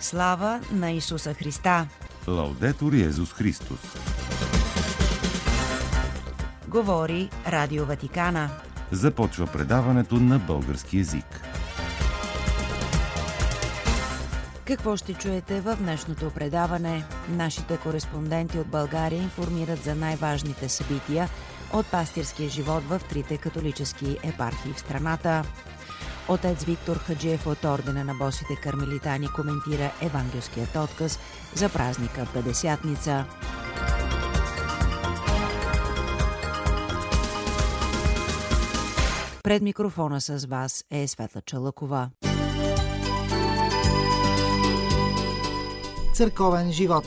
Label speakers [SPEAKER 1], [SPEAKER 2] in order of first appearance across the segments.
[SPEAKER 1] Слава на Исуса Христа!
[SPEAKER 2] Лаудетур Йезус Христос!
[SPEAKER 1] Говори Радио Ватикана.
[SPEAKER 2] Започва предаването на български език.
[SPEAKER 1] Какво ще чуете в днешното предаване? Нашите кореспонденти от България информират за най-важните събития от пастирския живот в трите католически епархии в страната. Отец Виктор Хаджиев от Ордена на босите кармелитани коментира евангелският отказ за празника Петдесятница. Пред микрофона с вас е Светла Чалъкова.
[SPEAKER 3] Църковен живот.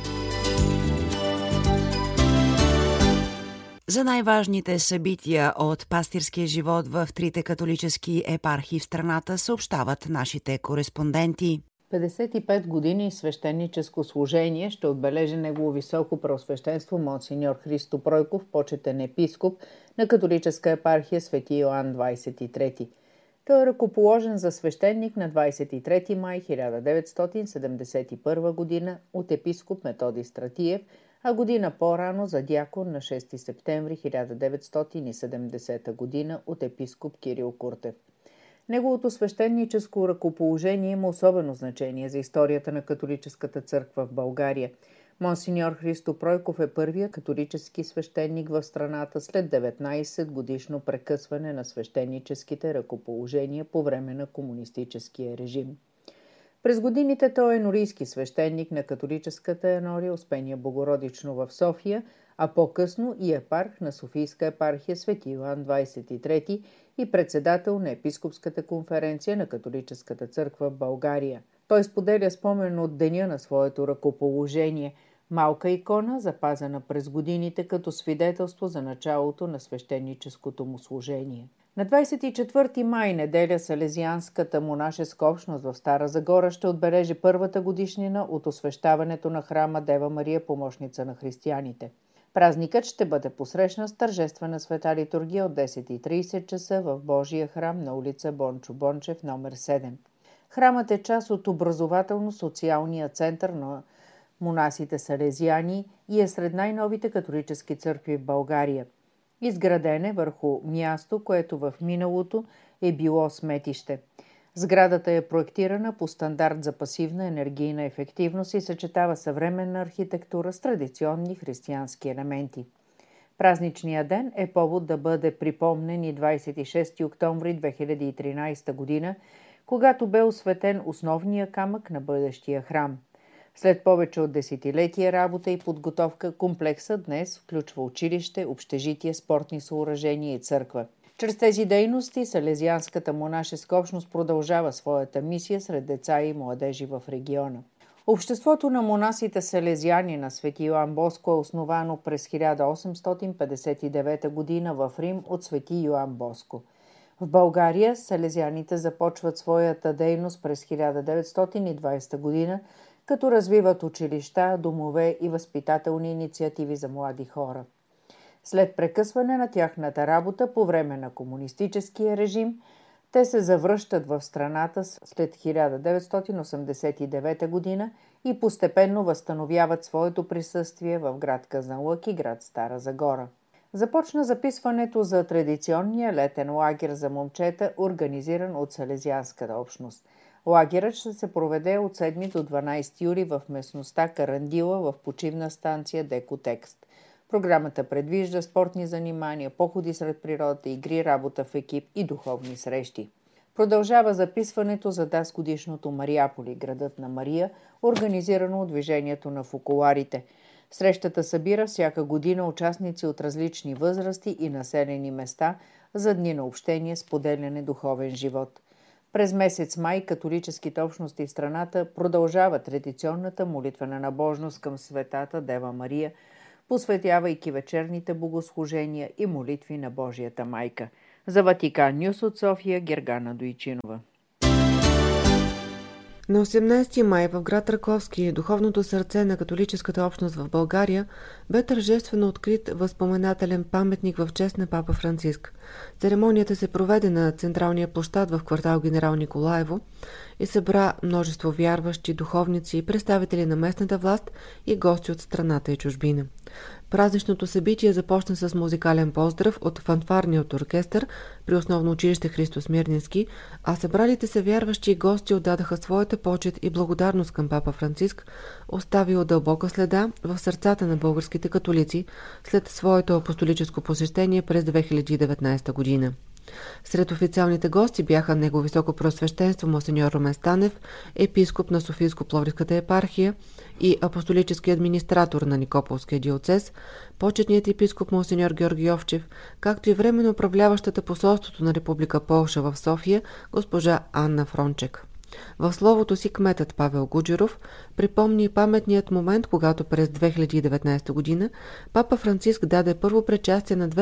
[SPEAKER 1] За най-важните събития от пастирския живот в трите католически епархии в страната съобщават нашите кореспонденти.
[SPEAKER 4] 55 години свещеническо служение ще отбележи негово високо преосвещенство монсеньор Христо Пройков, почетен епископ на католическа епархия Свети Йоан 23. Той е ръкоположен за свещеник на 23 май 1971 година от епископ Методий Стратиев, а година по-рано за дякон на 6 септември 1970 година от епископ Кирил Куртев. Неговото свещеническо ръкоположение има особено значение за историята на католическата църква в България. Монсеньор Христо Пройков е първият католически свещеник в страната след 19-годишно прекъсване на свещеническите ръкоположения по време на комунистическия режим. През годините той е енорийски свещеник на католическата енория Успения Богородично в София, а по-късно и епарх на Софийска епархия Свети Йоан 23 и председател на Епископската конференция на католическата църква в България. Той споделя спомен от деня на своето ръкоположение – малка икона, запазена през годините като свидетелство за началото на свещеническото му служение. На 24 май, неделя, Салезианската монашеска общност в Стара Загора ще отбележи първата годишнина от освещаването на храма Дева Мария, помощница на християните. Празникът ще бъде посрещнат с тържествена света литургия от 10:30 часа в Божия храм на улица Бончо Бончев, номер 7. Храмът е част от образователно-социалния център на монасите салезиани и е сред най-новите католически църкви в България. Изграден е върху място, което в миналото е било сметище. Сградата е проектирана по стандарт за пасивна енергийна ефективност и съчетава съвременна архитектура с традиционни християнски елементи. Празничният ден е повод да бъде припомнен и 26 октомври 2013 година, когато бе осветен основния камък на бъдещия храм. След повече от десетилетия работа и подготовка, комплексът днес включва училище, общежитие, спортни съоръжения и църква. Чрез тези дейности Салезианската монашеска общност продължава своята мисия сред деца и младежи в региона. Обществото на монасите салезиани на Свети Йоан Боско е основано през 1859 година в Рим от Свети Йоан Боско. В България салезианите започват своята дейност през 1920 година, като развиват училища, домове и възпитателни инициативи за млади хора. След прекъсване на тяхната работа по време на комунистическия режим, те се завръщат в страната след 1989 година и постепенно възстановяват своето присъствие в град Казанлък и град Стара Загора. Започна записването за традиционния летен лагер за момчета, организиран от Салезианската общност. Лагерът ще се проведе от 7 до 12 юли в местността Карандила в почивна станция Декотекст. Програмата предвижда спортни занимания, походи сред природата, игри, работа в екип и духовни срещи. Продължава записването за дасгодишното Мариаполи, градът на Мария, организирано от движението на фокуларите. Срещата събира всяка година участници от различни възрасти и населени места за дни на общение, споделяне, духовен живот. През месец май католическите общности в страната продължават традиционната молитвена набожност към Светата Дева Мария, посветявайки вечерните богослужения и молитви на Божията майка. За Ватикан Нюс от София, Гергана Дойчинова.
[SPEAKER 3] На 18 май в град Раковски, духовното сърце на католическата общност в България, бе тържествено открит възпоменателен паметник в чест на папа Франциск. Церемонията се проведе на централния площад в квартал Генерал Николаево и събра множество вярващи, духовници, представители на местната власт и гости от страната и чужбина. Празничното събитие започна с музикален поздрав от фанфарният оркестър при основно училище Христо Смирненски, а събралите се вярващи и гости отдадаха своята почет и благодарност към папа Франциск, оставил дълбока следа в сърцата на българските католици след своето апостолическо посещение през 2019 година. Сред официалните гости бяха Негово Високопреосвещенство монсеньор Румен Станев, епископ на Софийско-Пловдивската епархия и апостолически администратор на Никополския диоцез, почетният епископ монсеньор Георги Йовчев, както и временно управляващата посолството на Република Полша в София госпожа Анна Фрончек. В словото си кметът Павел Гуджеров припомни паметният момент, когато през 2019 година папа Франциск даде първо причастие на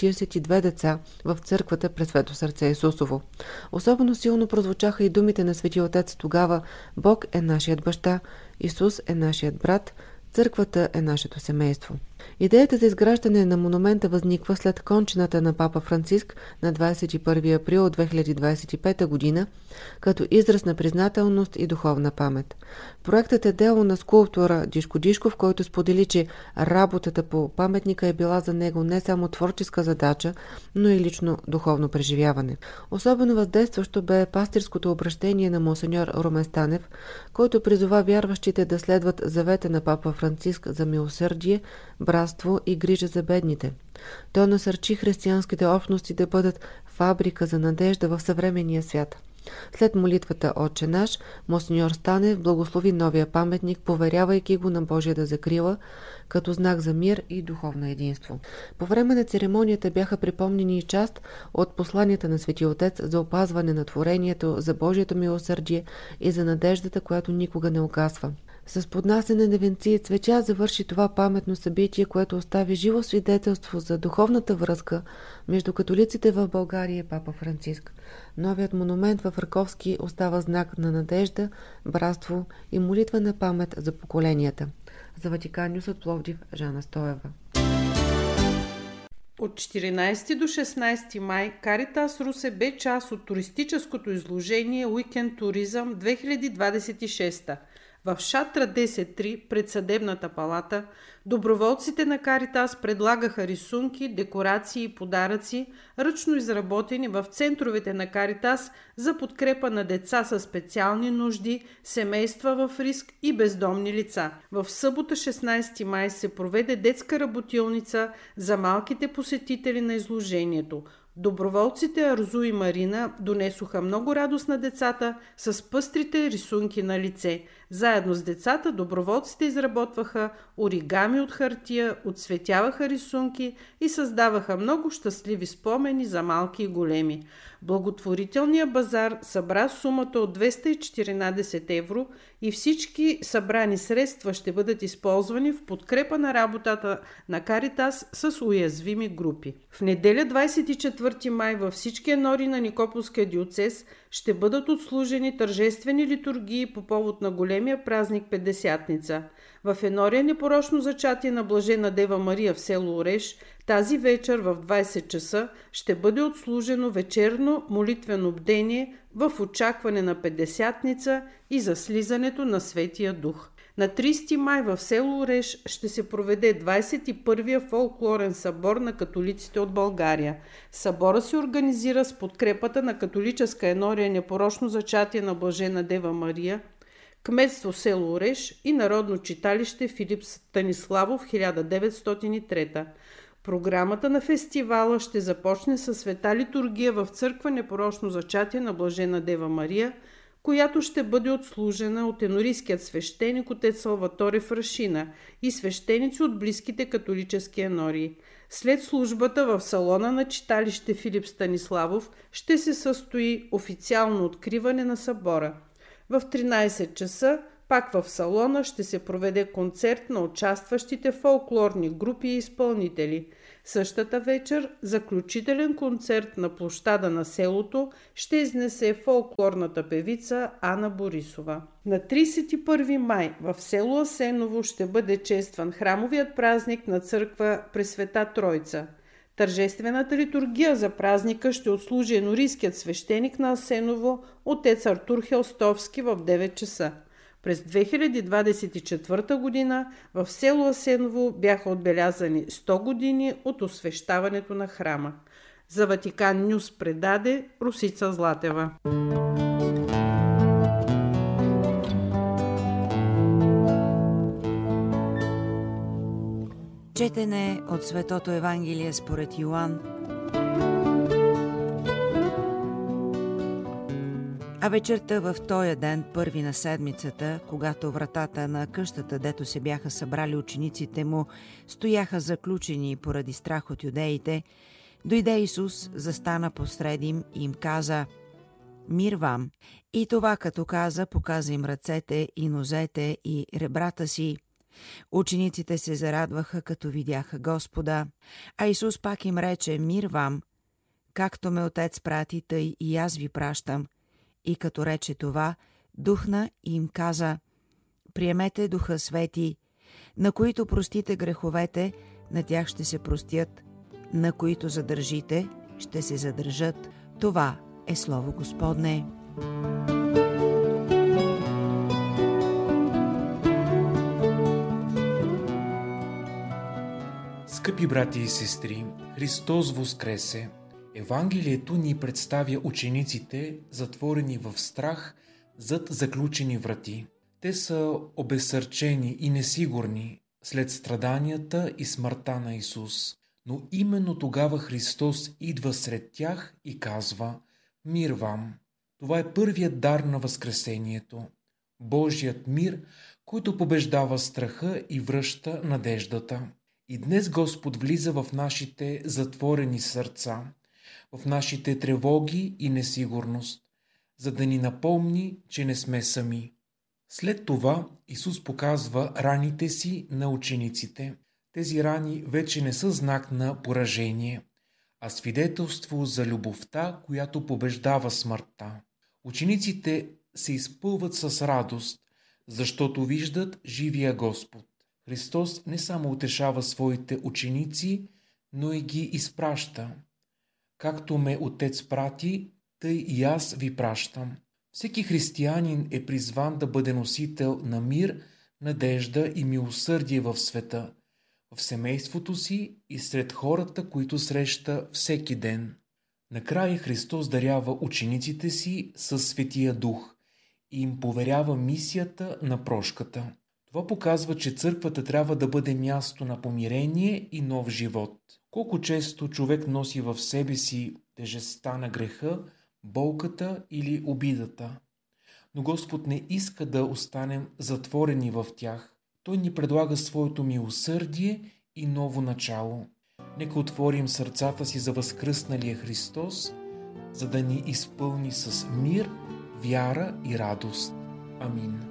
[SPEAKER 3] 242 деца в църквата през Свето сърце Исусово. Особено силно прозвучаха и думите на Свети Отец тогава: Бог е нашият баща, Исус е нашият брат, църквата е нашето семейство. Идеята за изграждане на монумента възниква след кончината на папа Франциск на 21 април 2025 година, като израз на признателност и духовна памет. Проектът е дело на скулптора Дишко Дишков, който сподели, че работата по паметника е била за него не само творческа задача, но и лично духовно преживяване. Особено въздействащо бе пастирското обращение на монсеньор Румен Станев, който призова вярващите да следват завета на папа Франциск за милосърдие, братство и грижа за бедните. Той насърчи християнските общности да бъдат фабрика за надежда в съвременния свят. След молитвата Отче наш, монсеньор Станев благослови новия паметник, поверявайки го на Божията закрила, като знак за мир и духовно единство. По време на церемонията бяха припомнени и част от посланията на Свети Отец за опазване на творението, за Божието милосърдие и за надеждата, която никога не угасва. С поднасене на венци и цветя завърши това паметно събитие, което остави живо свидетелство за духовната връзка между католиците в България и папа Франциск. Новият монумент в Раковски остава знак на надежда, братство и молитва на памет за поколенията. За Ватикан Нюс от Пловдив, Жана Стоева.
[SPEAKER 5] От 14 до 16 май Каритас Русе бе част от туристическото изложение Уикенд Туризъм 2026. В шатра 10.3 пред съдебната палата доброволците на Каритас предлагаха рисунки, декорации и подаръци, ръчно изработени в центровете на Каритас за подкрепа на деца със специални нужди, семейства в риск и бездомни лица. В събота 16 май се проведе детска работилница за малките посетители на изложението. Доброволците Арзу и Марина донесоха много радост на децата с пъстрите рисунки на лице. Заедно с децата доброволците изработваха оригами от хартия, отцветяваха рисунки и създаваха много щастливи спомени за малки и големи. Благотворителният базар събра сумата от 214 евро и всички събрани средства ще бъдат използвани в подкрепа на работата на Каритас с уязвими групи. В неделя 24 май във всички енори на Никополския диоцез ще бъдат отслужени тържествени литургии по повод на големия празник Петдесятница. В енория Непорочно зачатие на Блажена Дева Мария в село Ореш тази вечер в 20 часа ще бъде отслужено вечерно молитвено бдение в очакване на Петдесятница и за слизането на Светия Дух. На 30 май в село Ореш ще се проведе 21-я фолклорен събор на католиците от България. Събора се организира с подкрепата на католическа енория Непорочно зачатие на Блажена Дева Мария, кметство село Ореш и Народно читалище Филип Станиславов 1903. Програмата на фестивала ще започне със света литургия в църква Непорочно зачатие на Блажена Дева Мария, която ще бъде отслужена от енорийският свещеник отец Салваторе Фрашина и свещеници от близките католически енории. След службата в салона на читалище Филип Станиславов ще се състои официално откриване на събора. В 13 часа пак в салона ще се проведе концерт на участващите фолклорни групи и изпълнители. Същата вечер заключителен концерт на площада на селото ще изнесе фолклорната певица Ана Борисова. На 31 май в село Асеново ще бъде честван храмовият празник на църква Пресвета Тройца. Тържествената литургия за празника ще отслужи енорийският свещеник на Асеново, отец Артур Хелстовски, в 9 часа. През 2024 година в село Асеново бяха отбелязани 100 години от освещаването на храма. За Ватикан Нюс предаде Русица Златева.
[SPEAKER 1] Четене от Светото Евангелие според Йоан. А вечерта в тоя ден, първи на седмицата, когато вратата на къщата, дето се бяха събрали учениците му, стояха заключени поради страх от юдеите, дойде Исус, застана посред им и им каза: „Мир вам!“ И това като каза, показа им ръцете и нозете и ребрата си. Учениците се зарадваха, като видяха Господа, а Исус пак им рече: „Мир вам! Както ме Отец прати, тъй и аз ви пращам.“ И като рече това, духна и им каза: „Приемете Духа Свети, на които простите греховете, на тях ще се простят, на които задържите, ще се задържат.“ Това е Слово Господне.
[SPEAKER 6] Скъпи брати и сестри, Христос воскресе! Евангелието ни представя учениците, затворени в страх зад заключени врати. Те са обезсърчени и несигурни след страданията и смъртта на Исус. Но именно тогава Христос идва сред тях и казва: „Мир вам!“ Това е първият дар на Възкресението. Божият мир, който побеждава страха и връща надеждата. И днес Господ влиза в нашите затворени сърца, в нашите тревоги и несигурност, за да ни напомни, че не сме сами. След това Исус показва раните си на учениците. Тези рани вече не са знак на поражение, а свидетелство за любовта, която побеждава смъртта. Учениците се изпълват с радост, защото виждат живия Господ. Христос не само утешава своите ученици, но и ги изпраща. „Както ме Отец прати, тъй и аз ви пращам.“ Всеки християнин е призван да бъде носител на мир, надежда и милосърдие в света, в семейството си и сред хората, които среща всеки ден. Накрая Христос дарява учениците си със Светия Дух и им поверява мисията на прошката. Това показва, че църквата трябва да бъде място на помирение и нов живот. Колко често човек носи в себе си тежестта на греха, болката или обидата. Но Господ не иска да останем затворени в тях. Той ни предлага своето милосърдие и ново начало. Нека отворим сърцата си за възкръсналия Христос, за да ни изпълни с мир, вяра и радост. Амин.